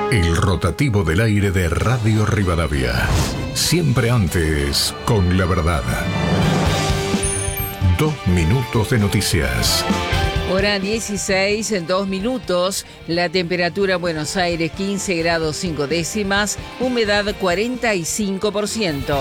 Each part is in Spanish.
El rotativo del aire de Radio Rivadavia. Siempre antes, con la verdad. 2 minutos de noticias. Hora 16, en 2 minutos. La temperatura en Buenos Aires 15 grados 5 décimas, humedad 45%.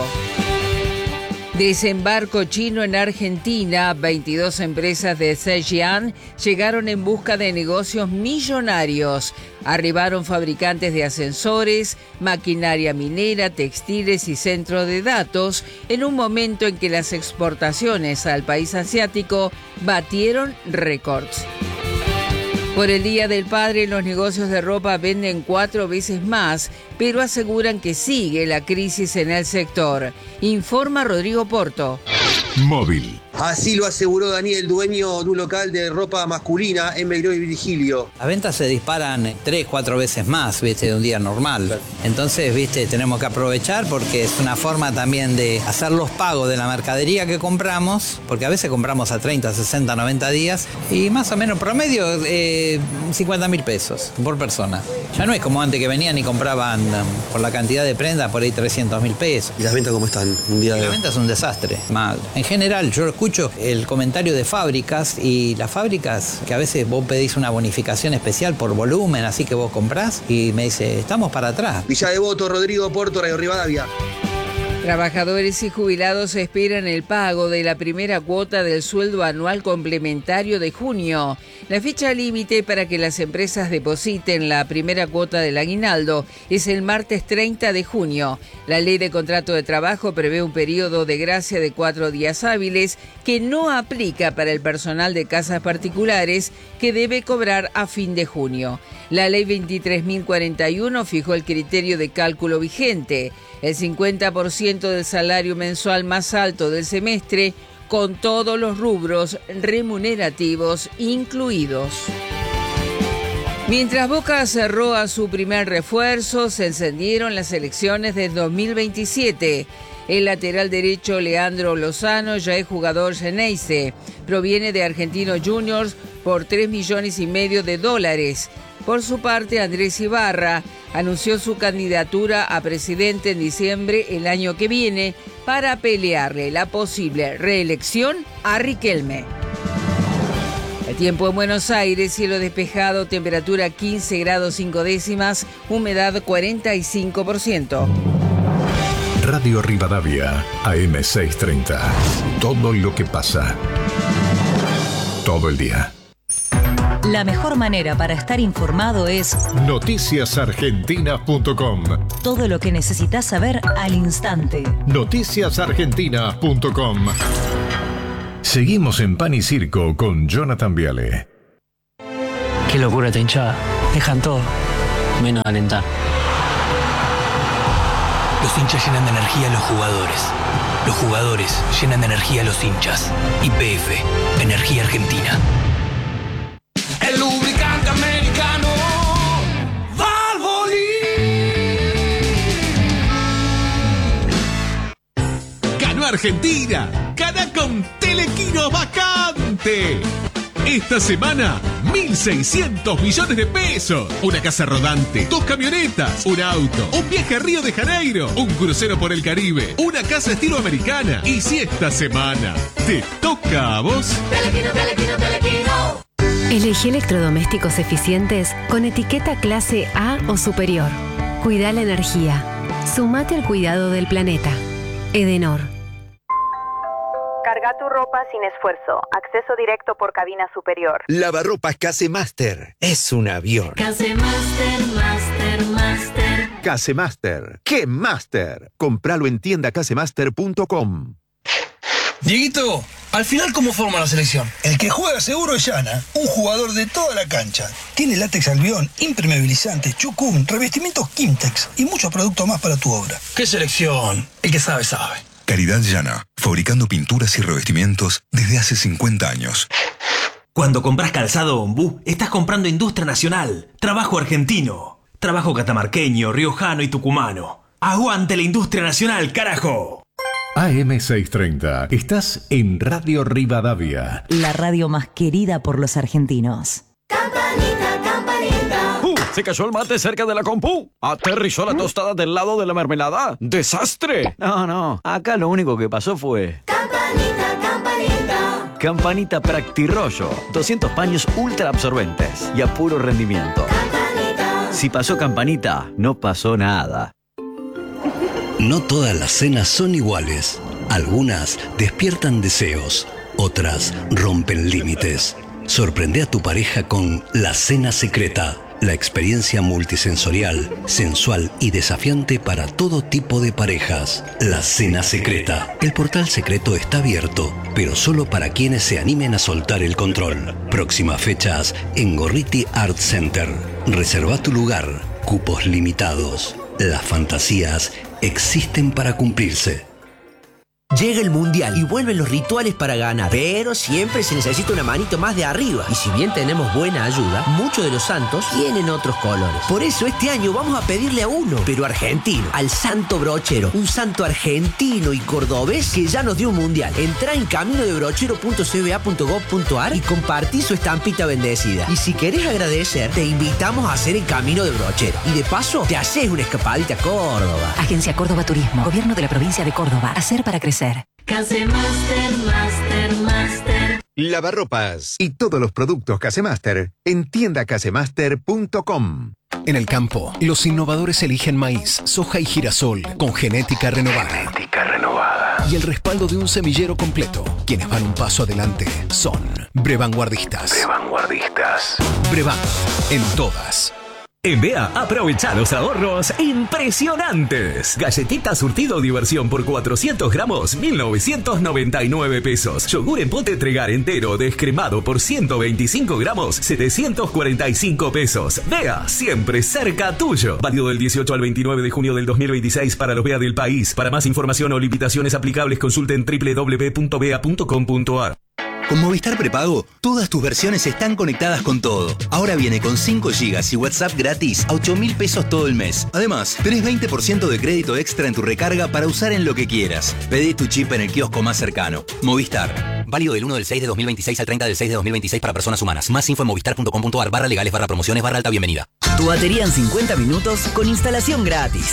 Desembarco chino en Argentina. 22 empresas de Zhejiang llegaron en busca de negocios millonarios. Arribaron fabricantes de ascensores, maquinaria minera, textiles y centros de datos en un momento en que las exportaciones al país asiático batieron récords. Por el Día del Padre, los negocios de ropa venden 4 veces más, pero aseguran que sigue la crisis en el sector. Informa Rodrigo Porto. Móvil. Así lo aseguró Daniel, dueño de un local de ropa masculina en Belgrano y Virgilio. Las ventas se disparan 3-4 veces más, ¿viste? De un día normal. Entonces, ¿viste? Tenemos que aprovechar porque es una forma también de hacer los pagos de la mercadería que compramos, porque a veces compramos a 30, 60, 90 días y más o menos promedio 50.000 pesos por persona. Ya no es como antes que venían y compraban por la cantidad de prendas por ahí 300.000 pesos. ¿Y las ventas cómo están? La venta es un desastre, mal. En general, yo escucho el comentario de fábricas y las fábricas que a veces vos pedís una bonificación especial por volumen, así que vos comprás y me dice, estamos para atrás. Villa Devoto, Rodrigo Porto, Radio Rivadavia. Trabajadores y jubilados esperan el pago de la primera cuota del sueldo anual complementario de junio. La fecha límite para que las empresas depositen la primera cuota del aguinaldo es el martes 30 de junio. La ley de contrato de trabajo prevé un periodo de gracia de 4 días hábiles que no aplica para el personal de casas particulares que debe cobrar a fin de junio. La ley 23.041 fijó el criterio de cálculo vigente. El 50% del salario mensual más alto del semestre, con todos los rubros remunerativos incluidos. Mientras Boca cerró a su primer refuerzo, se encendieron las elecciones de 2027. El lateral derecho Leandro Lozano ya es jugador Xeneize. Proviene de Argentinos Juniors por $3,5 millones. Por su parte, Andrés Ibarra anunció su candidatura a presidente en diciembre el año que viene para pelearle la posible reelección a Riquelme. El tiempo en Buenos Aires, cielo despejado, temperatura 15 grados 5 décimas, humedad 45%. Radio Rivadavia, AM630. Todo lo que pasa. Todo el día. La mejor manera para estar informado es noticiasargentinas.com. Todo lo que necesitas saber al instante. Noticiasargentinas.com. Seguimos en Pan y Circo con Jonathan Viale. Qué locura esta hinchada. Dejan todo, menos alentar. Los hinchas llenan de energía a los jugadores. Los jugadores llenan de energía a los hinchas. YPF, Energía Argentina. El lubricante americano Valvoline. Ganó Argentina. Gana con Telequino Vacante. Esta semana, 1.600 millones de pesos. Una casa rodante, 2 camionetas, un auto, un viaje a Río de Janeiro, un crucero por el Caribe, una casa estilo americana. Y si esta semana te toca a vos... Telequino, Telequino, Telequino. Elegí electrodomésticos eficientes con etiqueta clase A o superior. Cuida la energía. Sumate al cuidado del planeta. Edenor. Carga tu ropa sin esfuerzo. Acceso directo por cabina superior. Lavarropas Casemaster. Es un avión. Casemaster, Master, Master. Casemaster. ¡Qué Master! Compralo en tiendacasemaster.com. Dieguito, al final, ¿cómo forma la selección? El que juega seguro es Yana, un jugador de toda la cancha. Tiene látex albión, impermeabilizante, chucum, revestimientos Kimtex y muchos productos más para tu obra. ¿Qué selección? El que sabe, sabe. Calidad Yana, fabricando pinturas y revestimientos desde hace 50 años. Cuando compras calzado Ombú, estás comprando industria nacional, trabajo argentino, trabajo catamarqueño, riojano y tucumano. ¡Aguante la industria nacional, carajo! AM630. Estás en Radio Rivadavia. La radio más querida por los argentinos. Campanita, campanita. Se cayó el mate cerca de la compu. Aterrizó la tostada del lado de la mermelada. ¡Desastre! No. Acá lo único que pasó fue... Campanita. Campanita Practirollo. 200 paños ultra absorbentes y a puro rendimiento. Campanita. Si pasó Campanita, no pasó nada. No todas las cenas son iguales. Algunas despiertan deseos, otras rompen límites. Sorprende a tu pareja con La Cena Secreta, la experiencia multisensorial, sensual y desafiante para todo tipo de parejas. La Cena Secreta. El portal secreto está abierto, pero solo para quienes se animen a soltar el control. Próximas fechas en Gorriti Art Center. Reserva tu lugar. Cupos limitados. Las fantasías existen para cumplirse. Llega el Mundial y vuelven los rituales para ganar, pero siempre se necesita una manito más de arriba. Y si bien tenemos buena ayuda, muchos de los santos tienen otros colores. Por eso este año vamos a pedirle a uno, pero argentino, al Santo Brochero. Un santo argentino y cordobés que ya nos dio un Mundial. Entrá en caminodebrochero.cba.gov.ar y compartí su estampita bendecida. Y si querés agradecer, te invitamos a hacer el Camino de Brochero. Y de paso, te haces una escapadita a Córdoba. Agencia Córdoba Turismo, Gobierno de la Provincia de Córdoba. Hacer para crecer. Casemaster. Lavarropas y todos los productos Casemaster en tiendacasemaster.com. En el campo, los innovadores eligen maíz, soja y girasol con genética renovada. Y el respaldo de un semillero completo. Quienes van un paso adelante son Brevanguardistas. Brevan, en todas. En BEA, aprovecha los ahorros impresionantes. Galletita surtido diversión por 400 gramos, 1.999 pesos. Yogur en pote Tregar entero descremado por 125 gramos, 745 pesos. BEA, siempre cerca tuyo. Válido del 18 al 29 de junio del 2026 para los BEA del país. Para más información o limitaciones aplicables, consulten www.bea.com.ar. Con Movistar Prepago, todas tus versiones están conectadas con todo. Ahora viene con 5 GB y WhatsApp gratis a 8.000 pesos todo el mes. Además, tenés 20% de crédito extra en tu recarga para usar en lo que quieras. Pedí tu chip en el kiosco más cercano. Movistar. Válido del 1 del 6 de 2026 al 30 del 6 de 2026 para personas humanas. Más info en movistar.com.ar/legales/promociones/alta bienvenida. Tu batería en 50 minutos con instalación gratis.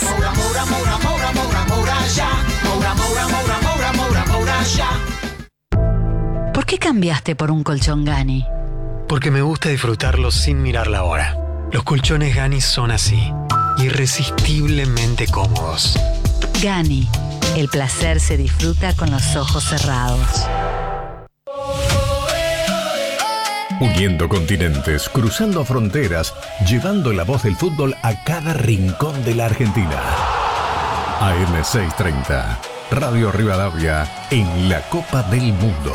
¿Por qué cambiaste por un colchón Gani? Porque me gusta disfrutarlo sin mirar la hora. Los colchones Gani son así, irresistiblemente cómodos. Gani, el placer se disfruta con los ojos cerrados. Uniendo continentes, cruzando fronteras, llevando la voz del fútbol a cada rincón de la Argentina. AM630, Radio Rivadavia en la Copa del Mundo.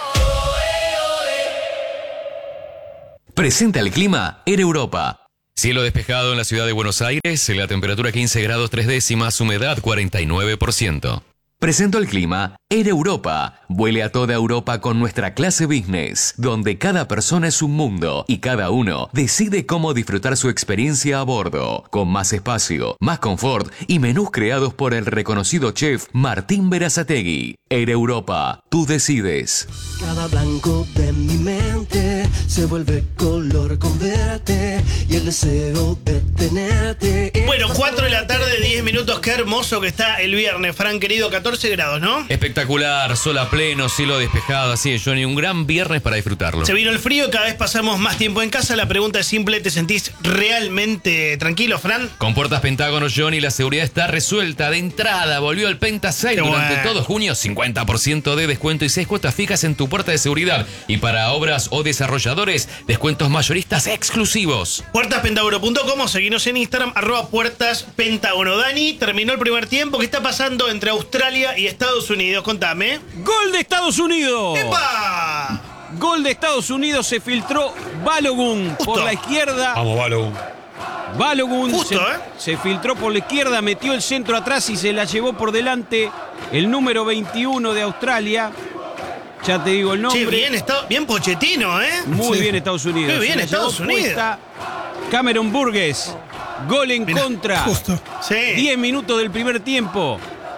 Presenta el clima Air Europa. Cielo despejado en la ciudad de Buenos Aires, la temperatura 15 grados 3 décimas, humedad 49%. Presento el clima Air Europa. Vuele a toda Europa con nuestra clase business, donde cada persona es un mundo y cada uno decide cómo disfrutar su experiencia a bordo, con más espacio, más confort y menús creados por el reconocido chef Martín Berazategui. Air Europa, tú decides. Cada blanco de mi mente se vuelve color con verte y el deseo de tenerte. Bueno, 4 de la tarde, 10 minutos. Qué hermoso que está el viernes, Fran, querido. 14 grados, ¿no? Espectacular, sol a pleno, cielo despejado, así es, Johnny. Un gran viernes para disfrutarlo. Se vino el frío, cada vez pasamos más tiempo en casa. La pregunta es simple, ¿te sentís realmente tranquilo, Fran? Con Puertas Pentágono, Johnny, la seguridad está resuelta. De entrada, volvió el Penta Sale durante todo junio. 50% de descuento y 6 cuotas fijas en tu puerta de seguridad. Y para obras o desarrolladores, descuentos mayoristas exclusivos. Puertaspentágono.com o seguinos en Instagram, @puertaspentágono. Dani, terminó el primer tiempo. ¿Qué está pasando entre Australia y Estados Unidos? Contame. ¡Gol de Estados Unidos! ¡Epa! Gol de Estados Unidos, se filtró Balogun por la izquierda. Vamos, Balogun. Balogun se filtró por la izquierda, metió el centro atrás y se la llevó por delante el número 21 de Australia. Ya te digo el nombre. Sí, bien Pochettino, ¿eh? Muy sí. bien Estados Unidos. Muy bien Estados Unidos. Cameron Burgess, gol en contra. Justo. Sí. 10 minutos del primer tiempo.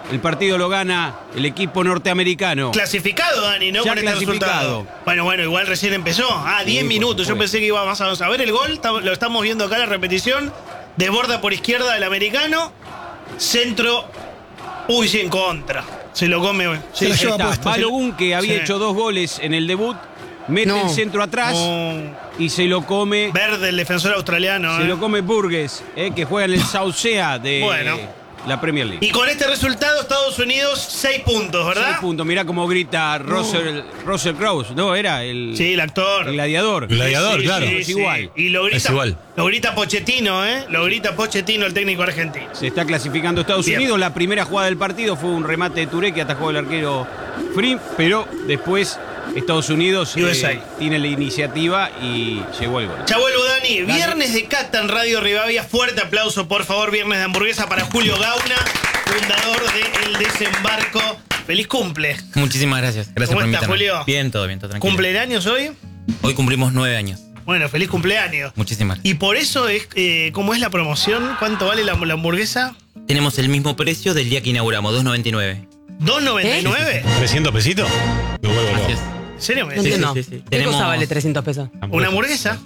El partido lo gana el equipo norteamericano. Clasificado, Dani, ¿no? Ya Con este clasificado. resultado. Bueno, igual recién empezó. 10 minutos. Yo pensé que iba más a ver el gol. Lo estamos viendo acá, la repetición. Desborda por izquierda del americano. Centro. Uy, sí, en contra. Se lo come. Sí, Ahí está. Balogun, que había Sí. hecho 2 goles en el debut, mete el centro atrás y se lo come. Verde, el defensor australiano. Se lo come Burgess, que juega en el Saucea de la Premier League. Y con este resultado, Estados Unidos, 6 puntos, ¿verdad? 6 puntos. Mirá cómo grita Russell Crowe, ¿no? Era el. Sí, el actor. El gladiador. El gladiador, Sí, claro. sí, Es sí. igual. Y lo grita, Es igual. Lo grita Pochettino, ¿eh? Lo grita Pochettino, el técnico argentino. Se está clasificando Estados Bien. Unidos. La primera jugada del partido fue un remate de Touré que atajó el arquero Free, pero después Estados Unidos tiene la iniciativa y llegó el gol. Ya vuelvo, Dani. Dale. Viernes de Cata en Radio Rivadavia. Fuerte aplauso, por favor. Viernes de hamburguesa para Julio Gauna, fundador de El Desembarco. Feliz cumple. Muchísimas gracias. Gracias ¿Cómo por estás, invitarme. Julio? Bien, todo tranquilo. ¿Cumpleaños hoy? Hoy cumplimos 9 años. Bueno, feliz cumpleaños. Muchísimas gracias. Y por eso es, ¿cómo es la promoción? ¿Cuánto vale la hamburguesa? Tenemos el mismo precio del día que inauguramos, $2.99. ¿2.99? 300 pesitos. Me vuelvo loco. ¿En serio? No entiendo. ¿Qué cosa vale 300 pesos? ¿Una hamburguesa?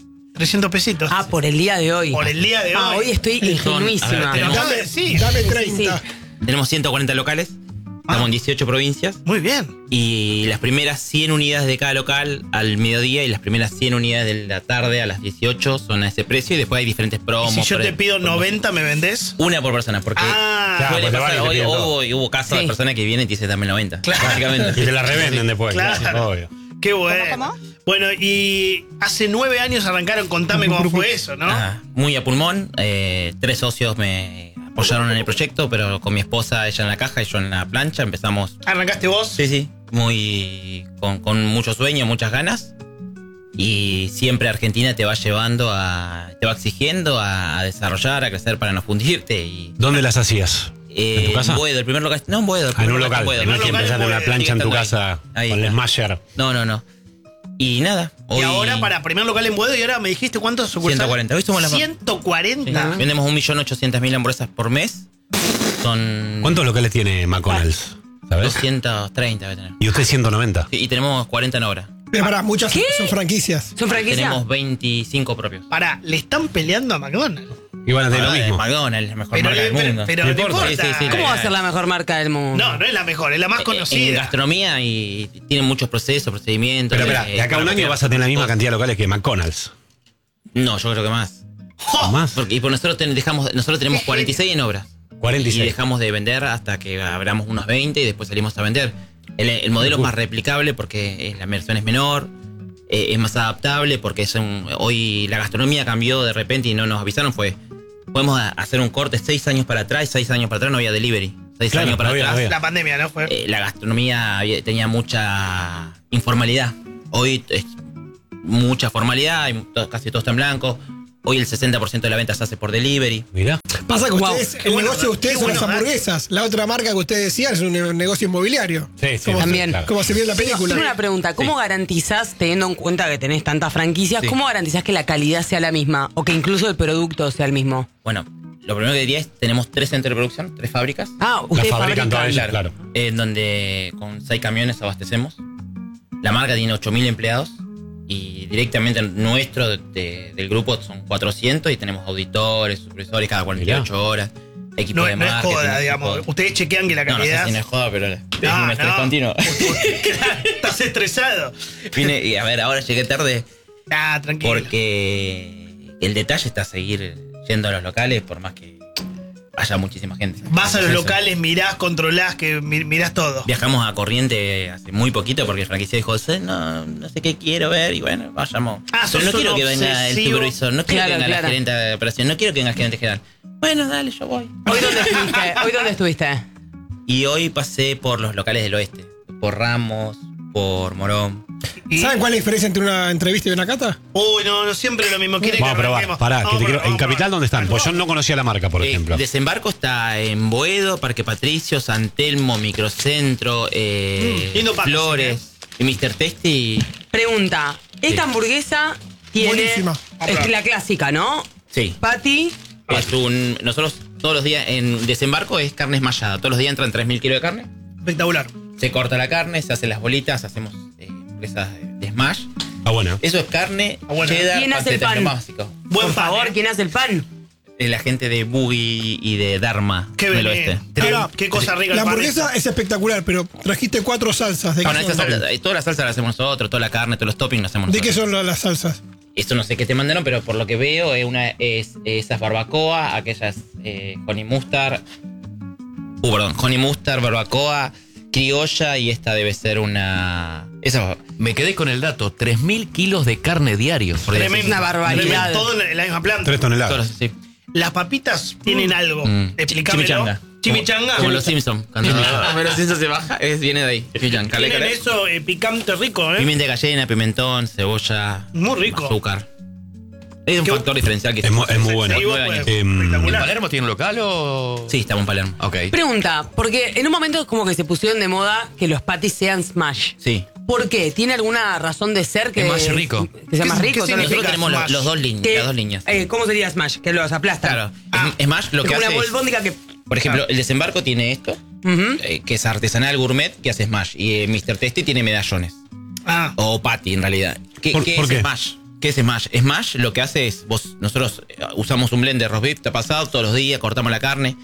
300 pesitos. Ah, por el día de hoy. Por el día de hoy. Hoy estoy ingenuísima. Dame 30. Tenemos 140 locales. Estamos en 18 provincias. Muy bien. Y las primeras 100 unidades de cada local al mediodía y las primeras 100 unidades de la tarde a las 18 son a ese precio. Y después hay diferentes promos. Si yo te pido 90, ¿me vendés? Una por persona, porque suele pasar, hoy hubo casos de personas que vienen y te dicen dame 90. Básicamente. Y te la revenden después. Claro. Obvio. Qué bueno. Bueno, y hace 9 años arrancaron. Contame cómo fue eso, ¿no? Muy a pulmón. 3 socios me apoyaron en el proyecto, pero con mi esposa, ella en la caja y yo en la plancha, empezamos. ¿Arrancaste vos? Sí. Muy con mucho sueño, muchas ganas. Y siempre Argentina te va llevando te va exigiendo a desarrollar, a crecer para no fundirte. Y ¿Dónde las hacías? ¿En tu casa? En Boedo, el primer local. No, en Boedo. En un local. No es que empezaste una plancha en tu casa con el Smasher. No. Y nada. Y ahora para primer local en Boedo, y ahora me dijiste cuántos sucursales. 140. Hoy somos 140. Sí. Vendemos 1.800.000 hamburguesas por mes. Son. ¿Cuántos locales tiene McDonald's? ¿Sabes? 230 debe tener. Y usted 190. Sí, y tenemos 40 en obra. Pero para muchas son franquicias. ¿Son franquicias? Tenemos 25 propios. Pará, le están peleando a McDonald's. Y van a tener lo mismo. McDonald's, la mejor marca del mundo. Pero no importa. Sí, ¿Cómo va a ser la mejor marca del mundo? No es la mejor, es la más En conocida. gastronomía y tienen muchos procesos, procedimientos. Pero espera, de acá a un año vas a tener la misma cantidad de locales que McDonald's. No, yo creo que más. ¿Más? Porque por nosotros tenemos 46 en obras. 46. Y dejamos de vender hasta que abramos unos 20 y después salimos a vender. El modelo es más replicable porque la inversión es menor, es más adaptable porque hoy la gastronomía cambió de repente y no nos avisaron. Podemos hacer un corte 6 años para atrás, 6 años para atrás no había delivery. 6 años para atrás. La pandemia, ¿no? Fue. La gastronomía tenía mucha informalidad. Hoy es mucha formalidad, casi todo está en blanco. Hoy el 60% de la venta se hace por delivery. Mirá. Pasa que ustedes, el negocio de ustedes son las hamburguesas. La otra marca que ustedes decían es un negocio inmobiliario. Sí, como también. Como se vio en la película. Tengo una pregunta. ¿Cómo garantizás, teniendo en cuenta que tenés tantas franquicias, cómo garantizás que la calidad sea la misma o que incluso el producto sea el mismo? Bueno, lo primero que diría es, tenemos 3 centros de producción, 3 fábricas. Ustedes fabrican todas ellas, claro. En donde con 6 camiones abastecemos. La marca tiene 8.000 empleados. Y directamente nuestro del grupo son 400 y tenemos auditores, supervisores cada 48 horas, equipo de marketing. No es joda, digamos. Ustedes chequean que la calidad. No sé si no es joda, pero es un estrés continuo. Estás estresado. Vine, y a ver, ahora llegué tarde. Tranquilo. Porque el detalle está seguir yendo a los locales por más que haya muchísima gente. Vas a los locales, mirás, controlás, que mirás todo. Viajamos a Corrientes hace muy poquito porque el franquicia dijo, no sé qué quiero ver y bueno, vayamos. Pero no quiero que venga el supervisor, no quiero que venga la gerente de operación, no quiero que venga el gerente general. Bueno, dale, yo voy. ¿Hoy dónde estuviste? Y hoy pasé por los locales del oeste, por Ramos, por Morón. ¿Saben cuál es la diferencia entre una entrevista y una cata? Uy, no siempre lo mismo. Vamos a probar. Pará, ¿en Capital dónde están? Pues yo no conocía la marca, por ejemplo. Desembarco está en Boedo, Parque Patricio, San Telmo, Microcentro, Flores, y Mr. Tasty. Pregunta, esta hamburguesa tiene... Buenísima. Es la clásica, ¿no? Sí. Patty. Nosotros todos los días en desembarco es carne esmallada. Todos los días entran 3.000 kilos de carne. Espectacular. Se corta la carne, se hacen las bolitas, hacemos presas de smash. Ah, bueno. Eso es carne, cheddar, ¿Quién hace el panceta, pan? lo básico. Buen Por pan, favor, ¿quién hace el pan? La gente de Boogie y de Dharma Qué del bien. oeste. Ahora, Qué cosa rica el La pan hamburguesa es espectacular, pero trajiste 4 salsas. ¿De Bueno, qué esa son? salsa, toda la salsa la hacemos nosotros, toda la carne, todos los toppings la hacemos ¿De qué nosotros. son las salsas? Esto no sé qué te mandaron, pero por lo que veo esas barbacoa, aquellas honey mustard, honey mustard, barbacoa, criolla y esta debe ser una... Esa, Me quedé con el dato, 3.000 kilos de carne diarios. Tremendo. Una barbaridad. Tremendo, todo en la misma planta. 3 toneladas. todas, sí. Las papitas tienen algo. Explícamelo. Chimichanga. Chimichanga. Como los Simpsons. Cuando los Simpsons se baja, viene de ahí. Chimichanga. Tienen eso picante rico, ¿eh? Pimienta de gallina, pimentón, cebolla, Muy rico. azúcar. Es un factor diferencial que Es muy bueno. Sí, vos, Em, ¿En espectacular. Palermo tiene un local o...? Sí, estamos en Palermo. Ok. Pregunta, porque en un momento es como que se pusieron de moda que los patis sean smash. Sí. ¿Por qué? ¿Tiene alguna razón de ser que Es más rico. Que sea más rico? qué Son los- Nosotros tenemos Smash? las dos que- líneas. ¿Cómo sería smash? Que los aplastan. Claro. Es más, lo Es que como hace una es, albóndiga que... por ejemplo, el desembarco tiene esto, Ujú. que es artesanal gourmet, que hace Smash. Y Mr. Testy tiene medallones. Ah, O patty, en realidad. ¿Qué ¿Por es qué? Smash? ¿Qué es Smash? Smash lo que hace es, nosotros usamos un blend de roast beef tapazado todos los días, cortamos la carne,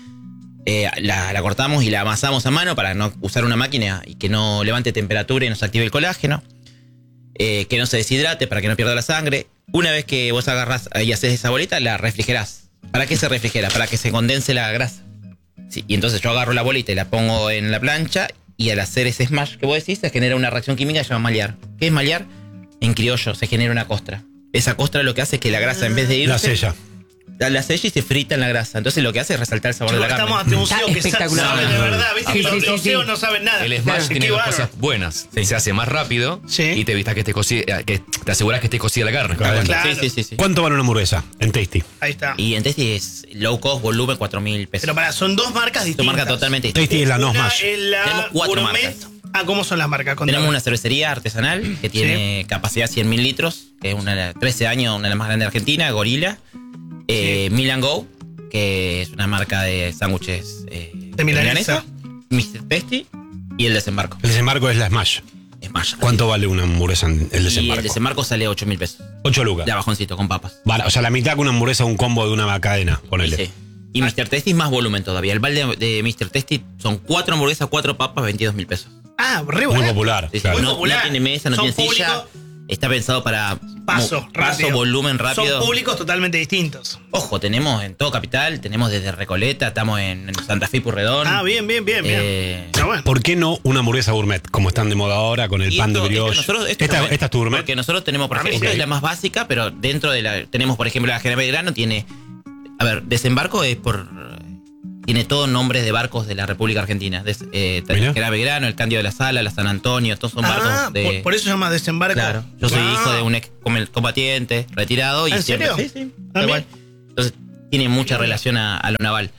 la cortamos y la amasamos a mano para no usar una máquina y que no levante temperatura y nos active el colágeno, que no se deshidrate para que no pierda la sangre. Una vez que vos agarrás y haces esa bolita, la refrigerás. ¿Para qué se refrigera? Para que se condense la grasa. Sí, y entonces yo agarro la bolita y la pongo en la plancha y al hacer ese smash que vos decís se genera una reacción química que se llama maillard. ¿Qué es maillard? En criollo se genera una costra. Esa costra lo que hace es que la grasa en vez de irse... La sella. La sella y se frita en la grasa. Entonces lo que hace es resaltar el sabor de la carne. estamos ante un Está CEO que espectacular. sabe de verdad, ¿viste? Sí, Que sí, los sí, CEOs sí. no saben nada. El Smash Qué tiene dos bárbaro. cosas buenas. Se hace más rápido Sí. y te evitas que esté cocida, que te aseguras que esté cocida la carne. Claro. Claro. Sí. ¿Cuánto vale una hamburguesa en Tasty? Ahí está. Y en Tasty es low cost, volumen, 4.000 pesos. Pero para, son dos marcas Son distintas. marcas totalmente distintas. Tasty es la no Una Smash. es la Tenemos 4 gourmet. marcas. Ah, ¿cómo son las marcas? Contame. Tenemos una cervecería artesanal que tiene capacidad 100.000 litros, que es una de 13 años, una de las más grandes de Argentina, Gorila. Milan Go, que es una marca de sándwiches de milanesa. Mr. Testy y el desembarco. El desembarco es la Smash. Smash. ¿Cuánto vale una hamburguesa en el Y desembarco? el desembarco sale 8.000 pesos. 8 lucas. De abajoncito, con papas. Vale, o sea, la mitad que una hamburguesa, un combo de una cadena, ponele. Sí. Y Mr. Testy es más volumen todavía. El balde de Mr. Testy son 4 hamburguesas, 4 papas, 22.000 pesos. Ah, re Muy bueno. popular. Sí, sí. claro. Muy No popular. tiene mesa, no Son tiene silla. públicos. Está pensado para Paso, rápido. volumen rápido. Son públicos totalmente distintos. Ojo, tenemos en todo Capital, tenemos desde Recoleta, estamos en Santa Fe y Purredón. Ah, bien. Está bueno. ¿Por qué no una hamburguesa gourmet, como están de moda ahora, con el Y pan de esto- brioche? nosotros- esto esta, está bueno, esta es tu gourmet. Porque nosotros tenemos, por ejemplo, Ok. esta es la más básica, pero dentro de la. Tenemos, por ejemplo, la General Belgrano tiene. A ver, desembarco es por. Tiene todos nombres de barcos de la República Argentina. Mirá. General Belgrano, el Cándido de la Sala, la San Antonio, todos son barcos de. por eso se llama desembarco. Claro. Yo soy Ah. hijo de un ex combatiente retirado y ¿En siempre. serio? Sí, Ah, tal bien. cual. Entonces tiene mucha relación a lo naval.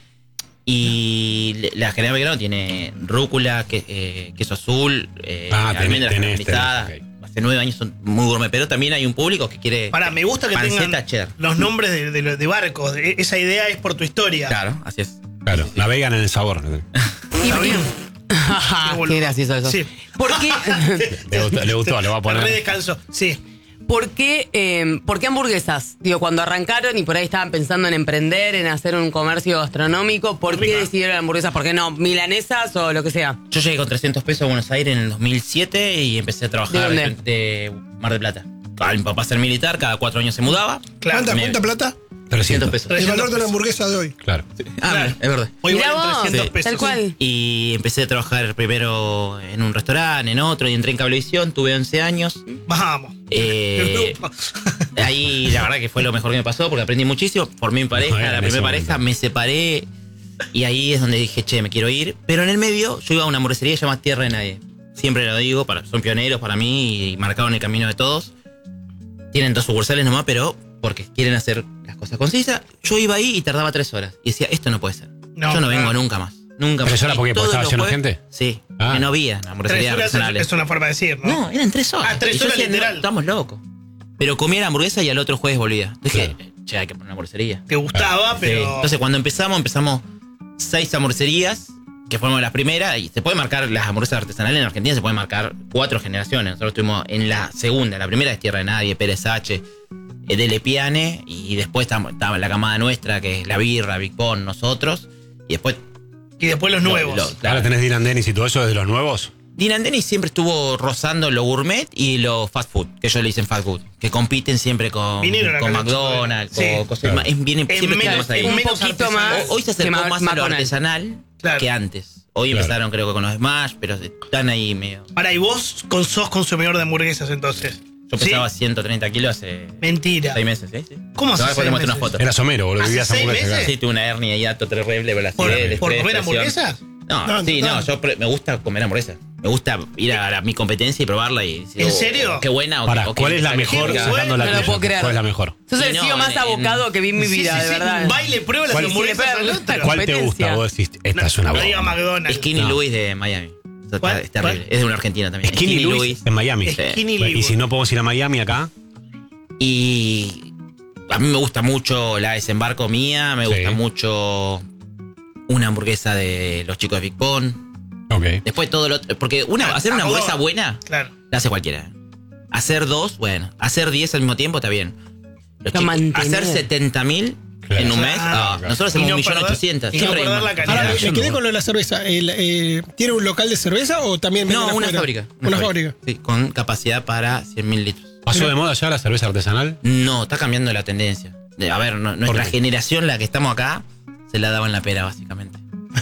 Y la General Belgrano tiene rúcula, queso azul, almendras caramelizadas. tenés, Hace 9 años son muy gourmet, pero también hay un público que quiere. Pará, me gusta que panceta tengan cheddar. los nombres de barcos. Esa idea es por tu historia. Claro, así es. Claro, navegan en el sabor. Está bien. Qué gracioso eso. Sí. ¿Por qué? Le gustó, le va a Te re poner. descanso. Sí. ¿Por qué hamburguesas? Digo, cuando arrancaron y por ahí estaban pensando en emprender, en hacer un comercio gastronómico, ¿por qué decidieron hamburguesas? ¿Por qué no milanesas o lo que sea? Yo llegué con 300 pesos a Buenos Aires en el 2007 y empecé a trabajar ¿De dónde? de Mar del Plata. Mi papá ser militar, cada 4 años se mudaba. ¿Cuánta plata? 300 pesos. El valor de una hamburguesa de hoy. Claro. Ah, es verdad. Hoy Mirá valen vos, 300 pesos. tal cual. Y empecé a trabajar primero en un restaurante, en otro, y entré en Cablevisión, tuve 11 años. Vamos. Ahí la verdad que fue lo mejor que me pasó porque aprendí muchísimo. Formé mi pareja, Bueno, la en ese primera pareja, momento. me separé. Y ahí es donde dije, che, me quiero ir. Pero en el medio yo iba a una hamburguesería que se llama Tierra de Nadie. Siempre lo digo, son pioneros para mí y marcaron el camino de todos. Tienen 2 sucursales nomás, pero porque quieren hacer las cosas concisas. Yo iba ahí y tardaba 3 horas. Y decía, esto no puede ser. No, yo no vengo claro. nunca más. Nunca más. 3 horas Y por qué, porque todos estaba los lleno de jueves- gente. Sí, Ah. que no había 3 hamburgueserías horas artesanales. es una forma de decir, ¿no? No, eran 3 horas. Ah, 3 Y yo horas decía, literal. no, estamos locos. Pero comía la hamburguesa y al otro jueves volvía. Dije, che, hay que poner una hamburguesería. Te gustaba, Sí. pero. Entonces cuando empezamos 6 hamburgueserías, que fueron las primeras, y se puede marcar las hamburguesas artesanales en Argentina, se pueden marcar 4 generaciones. Nosotros estuvimos en la segunda, la primera es Tierra de Nadie, Pérez H, de Lepiane, y después estaba la camada nuestra, que es La Birra, Big Pon, nosotros, y después los nuevos. Ahora tenés Dylan Dennis y todo eso de los nuevos. Dylan Dennis siempre estuvo rozando lo gourmet y lo fast food, que ellos le dicen fast food, que compiten siempre con McDonald's, con cosas más. Siempre estuvimos ahí. Un poquito más. Hoy se acercó más a lo artesanal que antes. Hoy empezaron creo que con los Smash, pero están ahí medio. Ahora, ¿y vos sos consumidor de hamburguesas entonces? Yo pesaba 130 kilos hace... Mentira. 6 meses, ¿sí? ¿Cómo hace 6 meses? Una foto. Era somero, boludo, vivías hamburguesas acá. Sí, tuve una hernia y ato terrible, pero la ¿Por comer hamburguesas? No, yo me gusta comer hamburguesas. Me gusta ir a mi competencia y probarla y decir, ¿en serio? Qué buena. ¿Cuál es la mejor? No lo puedo creer. ¿Cuál es la mejor? Sos el tío más abocado que vi en mi vida, de verdad. Baile, prueba las hamburguesas al otro. ¿Cuál te gusta? Vos decís, esta es una bomba. No diga McDonald's. Skinny Louis de Miami. Es terrible. Es de una argentina también. Skinny Louis en Miami. Y si no podemos ir a Miami acá. Y a mí me gusta mucho la desembarco mía, me gusta mucho una hamburguesa de los chicos de Big Pon. Después todo lo otro. Porque hacer una hamburguesa buena la hace cualquiera. Hacer 2, bueno. Hacer 10 al mismo tiempo está bien. Hacer 70.000 en un mes. Nosotros hacemos 1.800.000. Ahora, me quedé con lo de la cerveza. ¿Tiene un local de cerveza o también venden una afuera? fábrica. Una fábrica. Sí, con capacidad para 100.000 litros. ¿Pasó de moda ya la cerveza artesanal? No, está cambiando la tendencia. A ver, nuestra generación, la que estamos acá, se la daba en la pera, básicamente.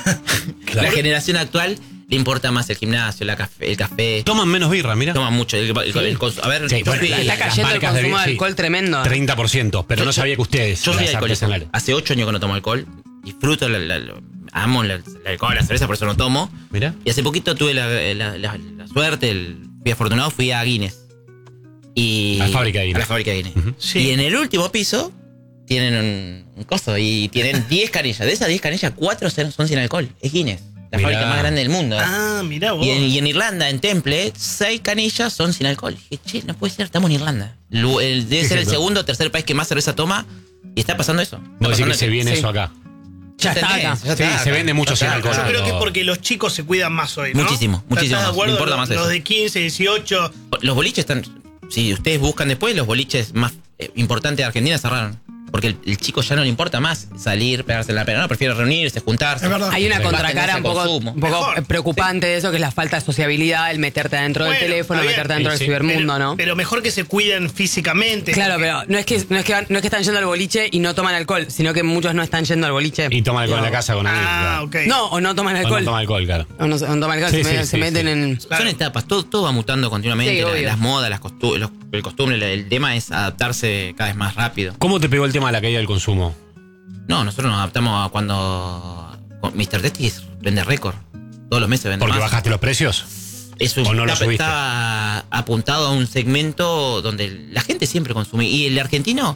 La generación actual le importa más el gimnasio, el café. Toman menos birra, mira. Toman mucho. A ver, está cayendo el consumo de alcohol tremendo. 30%, pero no sabía que ustedes. Yo soy alcohólico. Hace 8 años que no tomo alcohol. Disfruto, amo el alcohol, la cerveza, por eso no tomo. Mira. Y hace poquito tuve la suerte, fui afortunado, fui a Guinness. A la fábrica de Guinness. Y en el último piso tienen un coso y tienen 10 canillas. De esas 10 canillas, 4 son sin alcohol. Es Guinness, la fábrica más grande del mundo. Mirá vos. Y en Irlanda, en Temple, 6 canillas son sin alcohol. Dije, che, no puede ser, estamos en Irlanda. Debe ser el segundo o tercer país que más cerveza toma y está pasando eso. No decir que se viene eso acá. Ya está acá. Se vende mucho sin alcohol. Yo creo que es porque los chicos se cuidan más hoy, ¿no? Muchísimo. ¿Estás de acuerdo? Importa más los eso. de 15, 18. Los boliches están... Si ustedes buscan después, los boliches más importantes de Argentina cerraron. Porque el chico ya no le importa más salir, pegarse en la pera. No, prefiere reunirse, juntarse. Hay una contracara un poco preocupante de eso, que es la falta de sociabilidad, el meterte adentro del teléfono, meterte adentro del cibermundo, ¿no? Pero mejor que se cuiden físicamente. Claro, pero no es que están yendo al boliche y no toman alcohol, sino que muchos no están yendo al boliche. Y toman alcohol en la casa con amigos. Okay. No, o no toman alcohol. O no toman alcohol, claro. O no toman alcohol, se meten en... Son etapas, todo va mutando continuamente. Las modas, el costumbre, el tema es adaptarse cada vez más rápido. ¿Cómo te pegó el tema de la caída del consumo? No, nosotros nos adaptamos a cuando Mr. Tasty vende récord. Todos los meses vende ¿Porque más. bajaste los precios? Eso ¿O no lo subiste? Está apuntado a un segmento donde la gente siempre consume. Y el argentino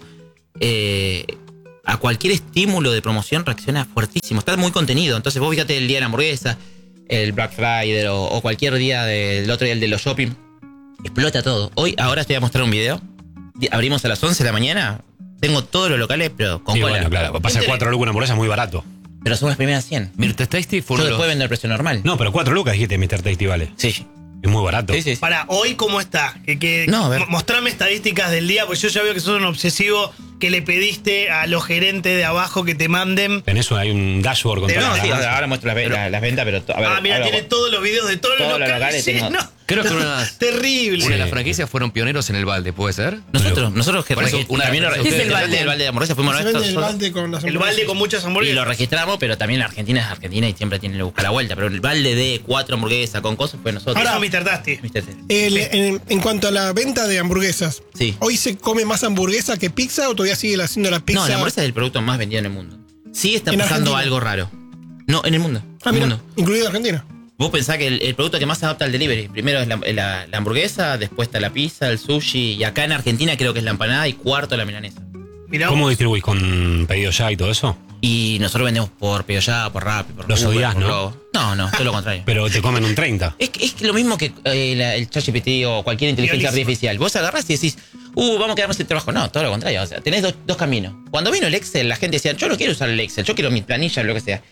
a cualquier estímulo de promoción reacciona fuertísimo. Está muy contenido. Entonces vos fíjate el día de la hamburguesa, el Black Friday o cualquier día del otro día, el de los shopping. Explota todo. Ahora te voy a mostrar un video. Abrimos a las 11 de la mañana. Tengo todos los locales, pero con cola. Bueno, claro, pasa 4 lucas una hamburguesa es muy barato. Pero son las primeras 100. Mr. Tasty fue Yo después vendo el precio normal. No, pero 4 lucas dijiste Mr. Tasty vale. Sí. Es muy barato. Sí. Para hoy, ¿cómo está? No, a ver. Mostrame estadísticas del día, porque yo ya veo que sos un obsesivo que le pediste a los gerentes de abajo que te manden. Hay un dashboard con todas las ganancias. Ahora muestro las ventas, pero... Mira, tiene todos los videos de todos los locales. Sí, Creo que terrible. Una de las franquicias fueron pioneros en el balde, ¿puede ser? Nosotros que ¿Qué es el balde de hamburguesas fuimos nosotros. El balde con las hamburguesas. El balde con muchas hamburguesas. Y lo registramos, pero también la Argentina es Argentina y siempre tiene que buscar la vuelta. Pero el balde de 4 hamburguesas con cosas fue nosotros. Ahora Mr. Tasty. En cuanto a la venta de hamburguesas, ¿hoy se come más hamburguesa que pizza o todavía sigue haciendo la pizza? No, la hamburguesa es el producto más vendido en el mundo. Sí está pasando algo raro. No, en el mundo. Incluido Argentina. Vos pensás que el producto que más se adapta al delivery, primero es la hamburguesa, después está la pizza, el sushi, y acá en Argentina creo que es la empanada y cuarto la milanesa. ¿Cómo distribuís? ¿Con pedido ya y todo eso? Y nosotros vendemos por pedido ya, por Rappi, por Los Uber, odias, por ¿no? Globo. No, todo lo contrario. Pero te comen un 30. Es lo mismo que el ChatGPT o cualquier inteligencia artificial. Vos agarrás y decís, vamos a quedarnos sin trabajo. No, todo lo contrario. O sea, tenés dos caminos. Cuando vino el Excel, la gente decía, yo no quiero usar el Excel, yo quiero mi planilla, lo que sea.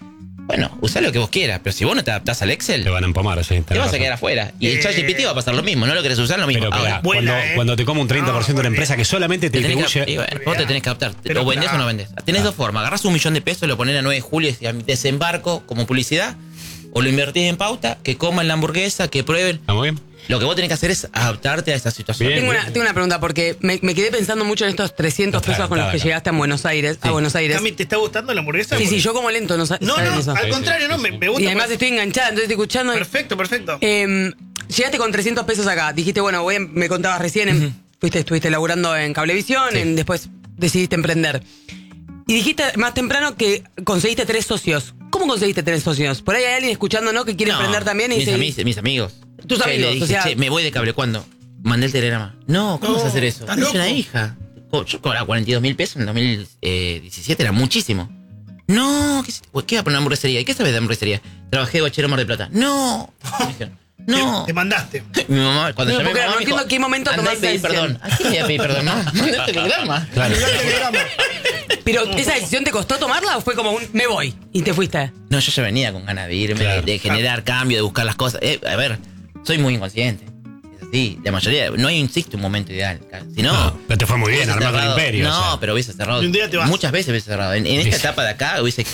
Bueno, usá lo que vos quieras, pero si vos no te adaptás al Excel, Te van a empomar, sí. te vas a quedar afuera. Y el ChatGPT va a pasar lo mismo, no lo querés usar lo mismo. Pero Ahora, cuando te come un 30% de la empresa que solamente te distribuye. vos te tenés que adaptar. O vendés o no vendés. Tenés dos formas. Agarrás $1 millón, lo ponés a 9 de julio y desembarco como publicidad. O lo invertís en pauta, que coman la hamburguesa, que prueben. Está muy bien. Lo que vos tenés que hacer es adaptarte a esa situación. Tengo una pregunta, porque me quedé pensando mucho en estos 300 pesos con los que llegaste a Buenos Aires. Sí. A Buenos Aires. ¿Te está gustando la hamburguesa? Sí, yo como lento no No, al contrario, no, me gusta. Y además estoy enganchada, entonces estoy escuchando. Perfecto. Llegaste con 300 pesos acá. Dijiste, bueno, me contabas recién, estuviste laburando en Cablevisión, después decidiste emprender. Y dijiste más temprano que conseguiste 3 socios. ¿Cómo conseguiste 3 socios? Por ahí hay alguien escuchando, ¿no? Que quiere emprender también. Y mis amigos. Tus amigos, le dije, o sea, me voy de cable. ¿Cuándo? Mandé el telegrama. No, ¿cómo vas a hacer eso? Tenés una hija. Yo cobraba 42.000 pesos en 2017, era muchísimo. No, ¿qué va a poner una hamburguesería? ¿Y qué sabes de hamburguesería? Trabajé de bachero en Mar del Plata. No. No. Te mandaste. Mi mamá, cuando llamé a mi mamá, no entiendo qué momento tomaste pedir perdón. ¿A quién le voy a pedir perdón? No, mandé el telegrama. Claro. Pero, ¿esa decisión te costó tomarla o fue como un me voy y te fuiste? No, yo ya venía con ganas de irme, de generar cambio, de buscar las cosas. A ver, soy muy inconsciente. Es así, la mayoría, no existe un momento ideal. Si no, pero te fue muy bien, armado el imperio. No, o sea. pero hubiese cerrado. Un día te vas. Muchas veces hubiese cerrado. En esta etapa de acá hubiese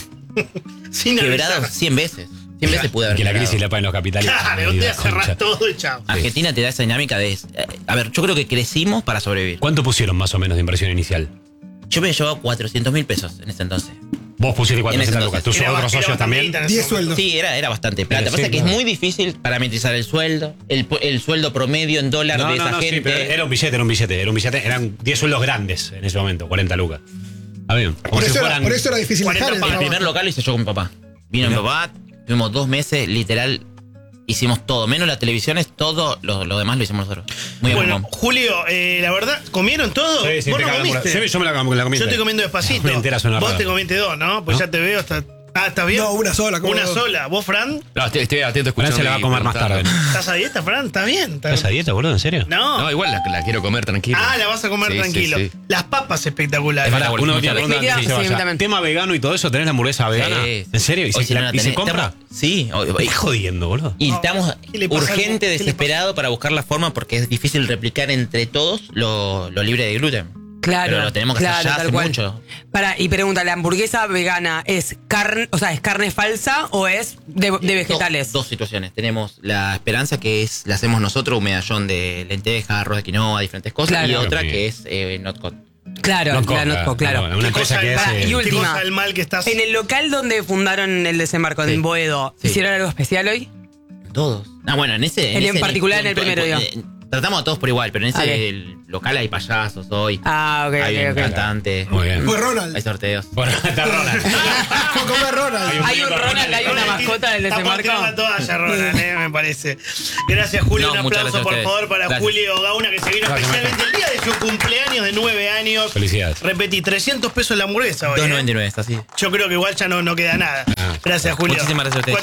quebrado 100 veces. 100 veces pude haber Que la quebrado. crisis la paga en los capitales. Claro, un día cerrás todo y chao. Argentina te da esa dinámica de... A ver, yo creo que crecimos para sobrevivir. ¿Cuánto pusieron más o menos de inversión inicial? Yo me llevaba 400.000 pesos en ese entonces. Vos pusiste 400 lucas. ¿Tus otros socios también? 10 sueldos. Sí, era bastante plata. Pero Pasa sí, que claro. es muy difícil parametrizar el sueldo, el sueldo promedio en dólar de esa gente. Sí, pero era un billete. Eran 10 sueldos grandes en ese momento, 40 lucas. Está bien. Por eso era difícil 40 dejar el El trabajo. primer local lo hice yo con mi papá. Vino mi papá, tuvimos 2 meses, literal, hicimos todo, menos las televisiones, todo lo demás lo hicimos nosotros. Muy bien. Bueno, Julio, la verdad, ¿comieron todo? Sí, ¿Vos no comiste? Sí, yo me la comí. Yo estoy comiendo despacito. Me enteras una Vos rara. te comiste 2, ¿no? Pues ¿No? ya te veo hasta... ¿estás bien? No, una sola. Una sola. ¿Vos, Fran? No, estoy atento escuchando. Fran se la va a comer más tarde. ¿Estás a dieta, Fran? ¿Estás bien? ¿Estás a dieta, boludo? ¿En serio? No. No, igual la quiero comer tranquilo. Ah, la vas a comer Sí, tranquilo. sí. Las papas espectaculares. Pará, una última muchas pregunta antes de que se Sí, vaya. también. Tema vegano y todo eso, ¿tenés la hamburguesa vegana? Sí. ¿En serio? ¿Y Hoy si no la se tenés, compra? Sí. Estás jodiendo, boludo. Y estamos ¿Qué le pasa urgente, al- qué le desesperado para buscar la forma porque es difícil replicar entre todos lo libre de gluten. Claro. Pero lo tenemos que hacer ya tal hace cual. mucho. Y pregunta, ¿la hamburguesa vegana es carne, o sea, es carne falsa o es de vegetales? Dos situaciones. Tenemos la esperanza, que es la hacemos nosotros, un medallón de lentejas, arroz de quinoa, diferentes cosas. Claro. Y otra Bien. que es not cut. Claro, No claro, coca, no, claro. Una empresa que es... Y ¿Qué última. cosa el mal que estás? En el local donde fundaron el desembarco, Sí. en Boedo, Sí. ¿hicieron algo especial hoy? Todos. Ah, bueno, en ese... En ese- particular en el primero, digo. Tratamos a todos por igual, pero en ese Ok. el local hay payasos hoy. Ah, ok, Hay un ok. cantante. Muy bien. Fue Ronald. Hay sorteos. Bueno, está Ronald. Fue comer Ronald. Hay un Ronald, hay una mascota del Está por tirar desembarco. la toalla, Ronald, me parece. Gracias, Julio. No, un muchas aplauso, gracias a por ustedes. favor, para Gracias. Julio Gauna, que se vino Gracias, especialmente el día de su cumpleaños de 9 años. Felicidades. Repetí, 300 pesos la hamburguesa hoy. 2.99 está así. Yo creo que igual ya no queda nada. Gracias, Julio. Muchísimas gracias a ustedes.